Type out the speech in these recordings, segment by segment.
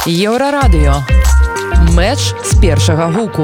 Еўрарадыё. Меч з першага гуку.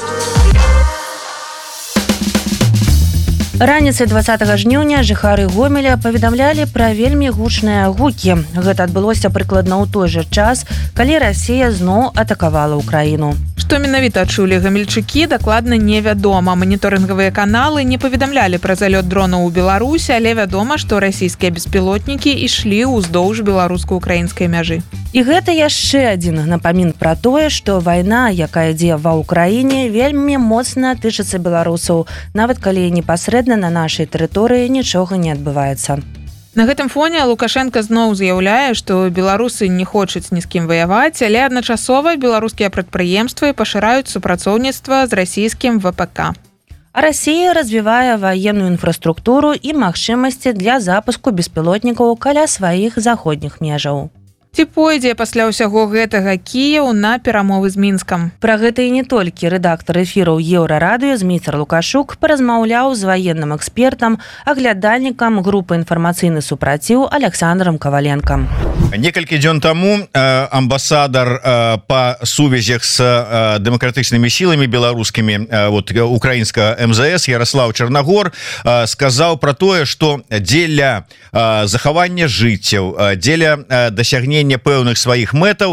Раніцай 20 жніўня жыхары Гомеля паведамлялі пра вельмі гучныя гукі. Гэта адбылося прыкладна ў той жа час, калі Расія зноў атакавала ўкраіну. Што менавіта адчулі гамельчукі, дакладна невядома. Маніторынгавыя каналы не паведамлялі пра залёт дронаў у Беларусі, але вядома, што расійскія беспілотнікі ішлі ўздоўж беларуска-украінскай мяжы. І гэта яшчэ адзін напамін пра тое, што вайна, якая ідзе ва ўкраіне, вельмі моцна тычыцца беларусаў, нават калі непасрэдна на нашай тэрыторыі нічога не адбываецца. На гэтым фоне Лукашенко зноў заяўляе, што беларусы не хочуць ні з кім ваяваць, але адначасова беларускія прадпрыемствы пашыраюць супрацоўніцтва з расійскім ВПК. А Расія развівае ваенную інфраструктуру і магчымасці для запуску беспілотнікаў каля сваіх заходніх межаў. Ці пойдзе пасля ўсяго гэтага Кіеў на перамовы з Мінскам? Пра гэта і не толькі рэдактар эфіраў Еўрарадыё Зміцер Лукашук паразмаўляў з ваенным экспертам, аглядальнікам групы «Інфармацыйны супраціў» Александром Коваленком. Некалькі дзён таму амбасадар па сувязях з дэмакратычнымі сіламі беларускімі украінскага МЗС Ярослав Чарнагор сказаў пра тое, што дзеля захавання жыццяў, дзеля дасягнення пэўных сваіх мэтаў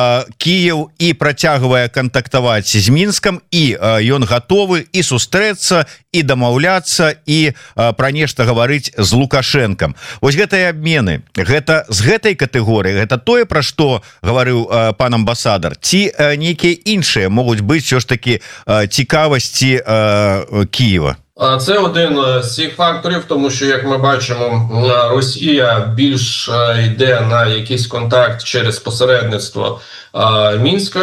Кіеў і працягвае кантактаваць з Мінскам, і ён гатовы і сустрэцца, і дамаўляцца, і пра нешта гаварыць з Лукашэнкам. Вось гэтыя абмены, гэта з гэтай катэгорыі, гэта тое, пра што гаварыў пан амбасадар, ці нейкія іншыя могуць быць все ж такі цікавасці Києва? Це один з цих факторів, тому що, як ми бачимо, Росія більш йде на якийсь контакт через посередництво Мінська.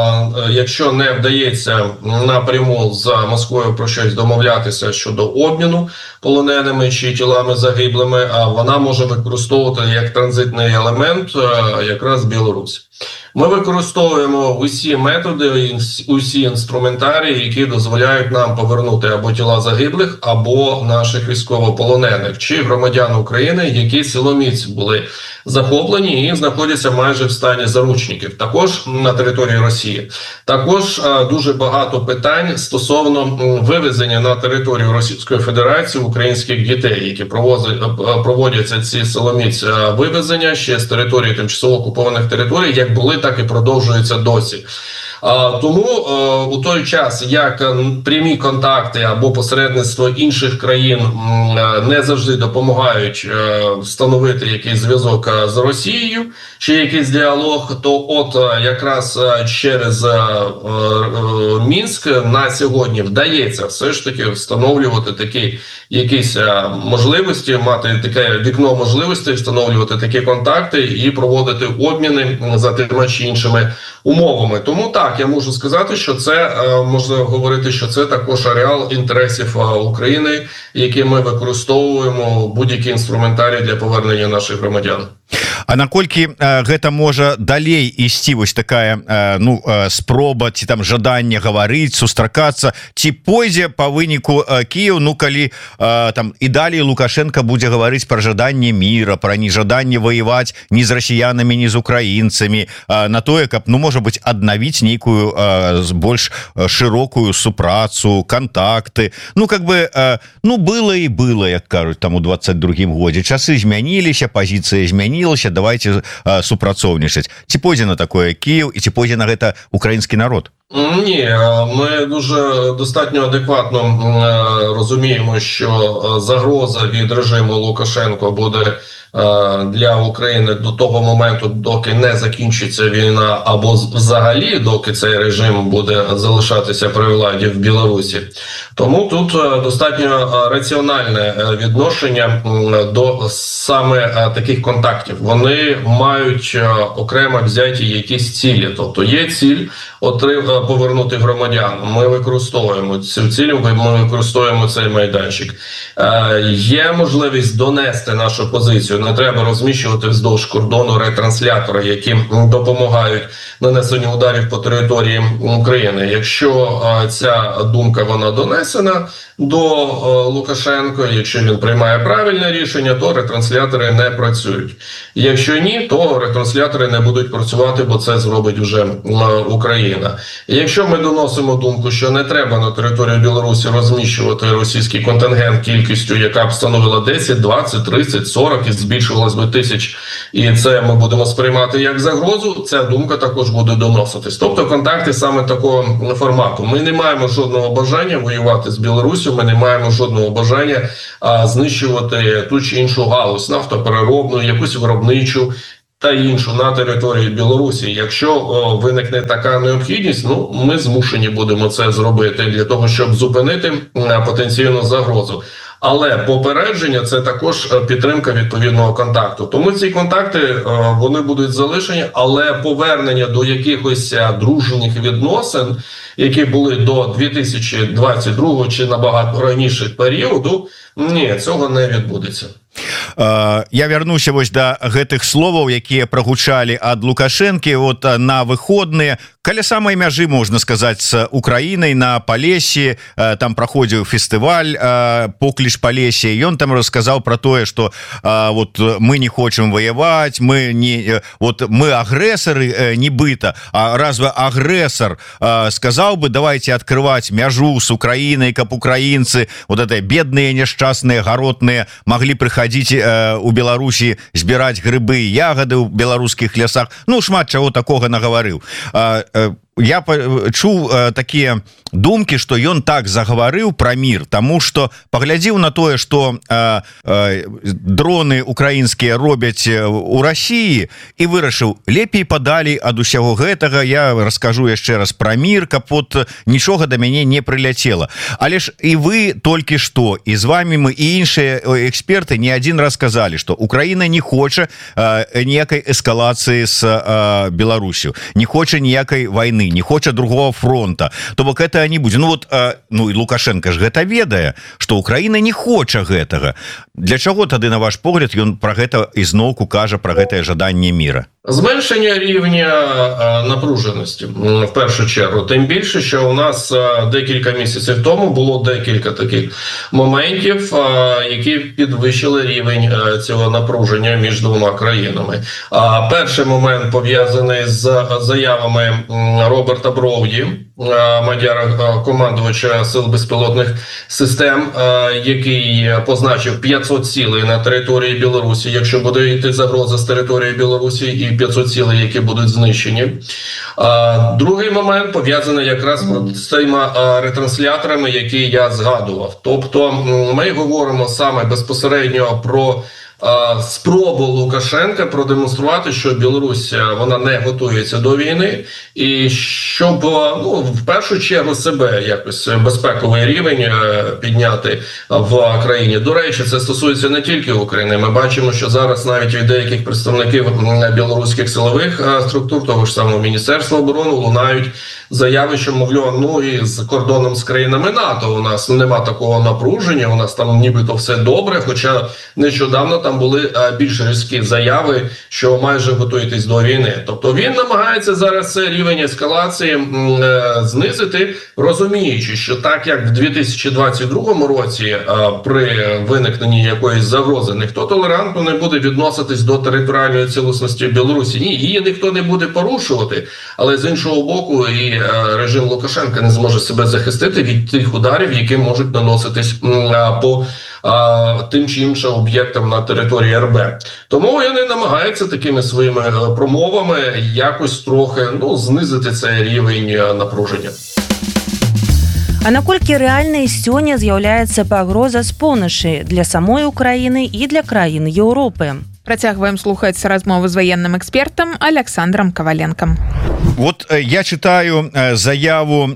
Якщо не вдається напряму з Москвою про щось домовлятися щодо обміну полоненими чи тілами загиблими, вона може використовувати як транзитний елемент якраз Білорусь. Ми використовуємо усі методи, усі інструментарії, які дозволяють нам повернути або тіла загиблих, або наших військовополонених, чи громадян України, які силоміць були захоплені і знаходяться майже в стані заручників, також на території Росії. Також дуже багато питань стосовно вивезення на територію Російської Федерації українських дітей, які проводяться ці силоміць вивезення ще з території тимчасово окупованих територій, як були, так і продовжуються досі. Тому у той час, як прямі контакти або посередництво інших країн не завжди допомагають встановити якийсь зв'язок з Росією чи якийсь діалог, то от якраз через Мінськ на сьогодні вдається все ж таки встановлювати такі якісь можливості, мати таке вікно можливостей, встановлювати такі контакти і проводити обміни за тими чи іншими умовами. Тому так, я можу сказати, що це, можна говорити, що це також ареал інтересів України, які ми використовуємо будь-які інструментарії для повернення наших громадян. А наколькі гэта можа далей ісці вось такая спроба ці там жаданне гаварыць, сустракацца, ці пойдзе па выніку Кіеў, калі там і далей Лукашенко будзе гаварыць пра жаданне міра, пра нежаданне ваяваць ні з расіянамі, ні з украінцамі, на тое, каб можа быць аднавіць нейкую больш шырокую супрацу, контакты, было і было, як кажуць там у 22-м годзе, часы змяніліся, пазіцыя змянілася, давайте супрацоўнічаць. Ці пойдзе на такое Київ і ці пойдзе на гэта український народ? Ні, ми дуже достатньо адекватно розуміємо, що загроза від режиму Лукашенко буде для України до того моменту, доки не закінчиться війна, або взагалі, доки цей режим буде залишатися при владі в Білорусі. Тому тут достатньо раціональне відношення до саме таких контактів. Вони мають окремо взяті якісь цілі. Тобто є ціль повернути громадян. Ми використовуємо цю ціль, ми використовуємо цей майданчик. Є можливість донести нашу позицію. Не треба розміщувати вздовж кордону ретранслятори, які допомагають нанесенню ударів по території України. Якщо ця думка вона донесена, до Лукашенка. Якщо він приймає правильне рішення, то ретранслятори не працюють. Якщо ні, то ретранслятори не будуть працювати, бо це зробить вже Україна. Якщо ми доносимо думку, що не треба на території Білорусі розміщувати російський контингент кількістю, яка б становила 10, 20, 30, 40 і збільшувалась би тисяч, і це ми будемо сприймати як загрозу, ця думка також буде доноситись. Тобто контакти саме такого формату. Ми не маємо жодного бажання воювати з Білоруссю, ми не маємо жодного бажання знищувати ту чи іншу галузь, нафтопереробну, якусь виробничу та іншу на території Білорусі. Якщо виникне така необхідність, ми змушені будемо це зробити для того, щоб зупинити потенційну загрозу. Але попередження – це також підтримка відповідного контакту. Тому ці контакти, вони будуть залишені, але повернення до якихось дружніх відносин, які були до 2022 чи набагато раніше періоду, ні, цього не відбудеться. Я вярнуся вось да гэтых словаў, якія прагучалі ад Лукашэнкі вот на выходныя каля самай мяжы, можна сказаць, з Украінай на Палесе. Там праходзіў фестываль «Покліч Палесе». Ён там расказаў про тое, что вот мы не хочам воевать, мы агрэсары нібыта, а разве агрэсар сказаў бы, давайте открывать мяжу с Украінай, каб украінцы, вот это бедныя няшчасныя гаротныя могли прыходить у Беларусі збіраць грыбы і ягоды ў беларускіх лясах. Шмат чаго такога нагаварыў. Я чуў такія думкі, што ён так загаварыў пра мір, таму што паглядзеў на тое, што дроны украінскія робяць у Расіі, і вырашыў, лепей падалі ад усяго гэтага, я раскажу яшчэ раз пра мір, каб вот нічога да мяне не прыляцела. Але ж і вы толькі што, і з вами мы, і іншыя эксперты не адзін раз сказалі, што Украіна не хоча ніякай эскалацыі з Беларусю, не хоча ніякай вайны, не хоча другого фронта. То бок это не будзе. І Лукашенко ж гэта ведае, што Украіна не хоча гэтага. Для чаго тады, на ваш погляд, ён пра гэта ізноўку кажа, пра гэтае жаданне міра? Зменшення рівня напруженості, в першу чергу. Тим більше, що у нас декілька місяців тому було декілька таких моментів, які підвищили рівень цього напруження між двома країнами. Перший момент пов'язаний з заявами Роберта Броуді, командувача Сил безпілотних систем, який позначив 500 цілей на території Білорусі, якщо буде йти загроза з території Білорусі, і 500 цілей, які будуть знищені. Другий момент пов'язаний якраз з цими ретрансляторами, які я згадував. Тобто ми говоримо саме безпосередньо про спробу Лукашенка продемонструвати, що Білорусь, вона не готується до війни, і щоб в першу чергу себе якось безпековий рівень підняти в країні. До речі, це стосується не тільки України. Ми бачимо, що зараз навіть від деяких представників білоруських силових структур, того ж самого Міністерства оборони, лунають заяви, що, мовляв, і з кордоном з країнами НАТО у нас нема такого напруження, у нас там нібито все добре, хоча нещодавно там були більш різкі заяви, що майже готуєтесь до війни. Тобто він намагається зараз цей рівень ескалації знизити, розуміючи, що так як в 2022 році при виникненні якоїсь загрози ніхто толерантно не буде відноситись до територіальної цілісності Білорусі. Ні, її ніхто не буде порушувати, але з іншого боку і режим Лукашенка не зможе себе захистити від тих ударів, які можуть наноситись по тим чи іншим об'єктам на території РБ. Тому вони намагаються такими своїми промовами якось трохи знизити цей рівень напруження. А наколькі рэальнай сёння з'яўляецца пагроза з поўначы для самой Украіны і для краін Еўропы? Працягваем слухаць размову з ваенным экспертам Александром Коваленком. Вот я читаю заяву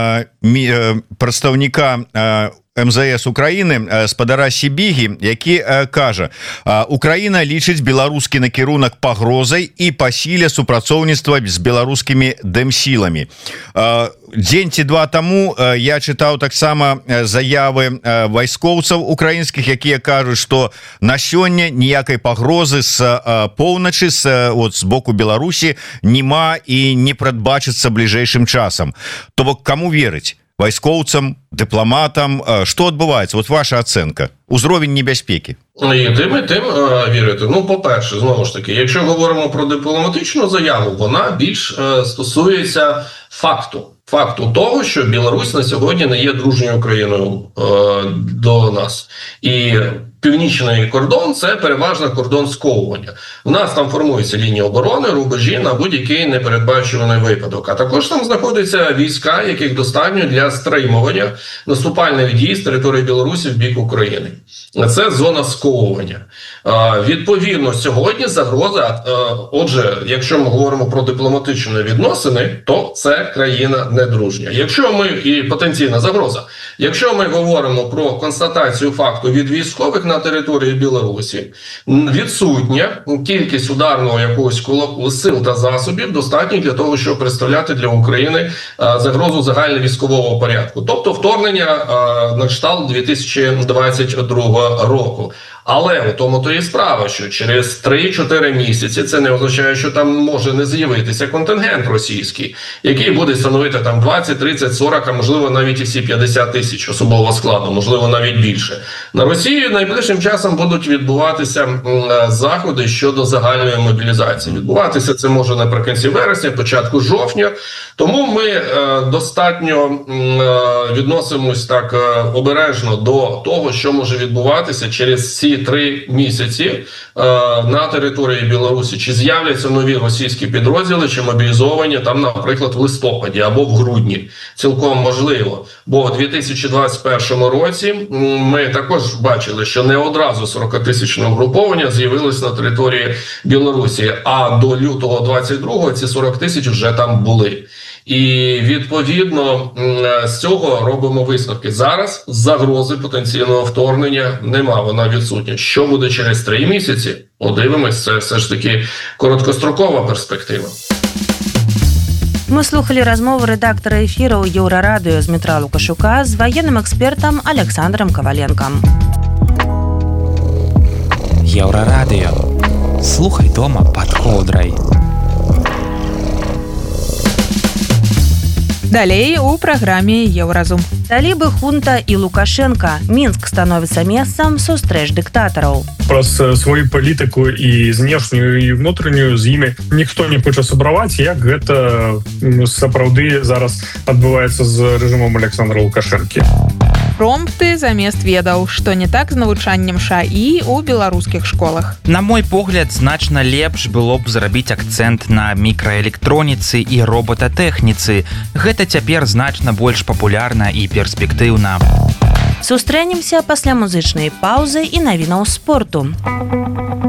прадстаўніка МЗС Украіны спадара Сібігі, які кажа: Украіна лічыць беларускі накірунак пагрозай і па сіле супрацоўніцтва з беларускімі дэмсіламі. Дзень ці два таму я чытаў таксама заявы вайскоўцаў украінскіх, якія кажуць, што на сёння ніякай пагрозы з поўначы, з боку Беларусі няма і не прадбачыцца бліжэйшым часам. То бок, каму верыць? вайскоўцам, дыпламатам, што адбываецца? Вот ваша ацэнка, узровень небяспеки. І тим вірити. Ну, по-перше, знову ж таки, якщо говоримо про дипломатичну заяву, вона більш стосується факту того, що Білорусь на сьогодні не є дружньою країною до нас. І північний кордон – це переважно кордон сковування. У нас там формується лінія оборони, рубежі на будь-який непередбачуваний випадок. А також там знаходяться війська, яких достатньо для стримування наступальних дій з території Білорусі в бік України. Це зона сковування. Відповідно, сьогодні загроза, отже, якщо ми говоримо про дипломатичні відносини, то це країна недружня. Якщо ми, і потенційна загроза, якщо ми говоримо про констатацію факту від військових на території Білорусі, відсутня кількість ударного якогось кулаку сил та засобів достатньо для того, щоб представляти для України загрозу загальновійськового порядку. Тобто вторгнення на кшталт 2022 року. Але у тому то і справа, що через 3-4 місяці це не означає, що там може не з'явитися контингент російський, який буде становити там 20, 30, 40, а можливо навіть і всі 50 тисяч особового складу, можливо навіть більше. На Росії найближчим часом будуть відбуватися заходи щодо загальної мобілізації. Відбуватися це може наприкінці вересня, початку жовтня. Тому ми достатньо відносимось так обережно до того, що може відбуватися через ці 3 місяці на території Білорусі. Чи з'являться нові російські підрозділи, чи мобілізовані там, наприклад, в листопаді або в грудні. Цілком можливо. Бо у 2021 році ми також бачили, що не одразу 40-тисячне угруповання з'явилось на території Білорусі, а до лютого 22-го ці 40 тисяч вже там були. І, відповідно, з цього робимо висновки. Зараз загрози потенційного вторгнення нема, вона відсутня. Що буде через 3 місяці? Подивимось, це все ж таки короткострокова перспектива. Мы слухали размову рэдактара эфіраў Еўрарадыё Дмітра Лукашука з ваенным экспертам Александром Коваленком. Еўрарадыё. Слухай дома пад коўдрай. Далей у праграме Еўразум. Талібы, хунта і Лукашенко. Мінск становіцца месцам сустрэч дыктатараў. Праз свою палітыку і знешнюю і внутреннюю з імі ніхто не хоча сабраваць, як гэта сапраўды зараз адбываецца з рэжымом Александра Лукашэнкі. Промпты замест ведаў, што не так з навучаннем ШАІ у беларускіх школах. На мой погляд, значна лепш было б зрабіць акцэнт на мікраэлектроніцы і роботатэхніцы. Гэта цяпер значна больш папулярна і перспектыўна. Сустрэнемся пасля музычнай паўзы і навінаў спорту.